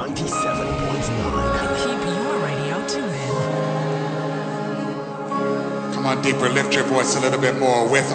97.9. Keep your radio tuned in. Come on, deeper, lift your voice a little bit more with